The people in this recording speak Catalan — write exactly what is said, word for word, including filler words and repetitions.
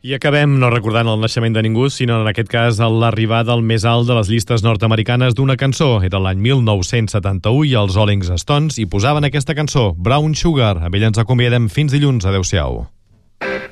I acabem no recordant el naixement de ningú, sinó en aquest cas l'arribada al més alt de les llistes nord-americanes d'una cançó. Era l'any mil nou-cents setanta-u i els Rolling Stones hi posaven aquesta cançó, Brown Sugar. Amb ella ens acomiadem fins dilluns. Adéu-siau.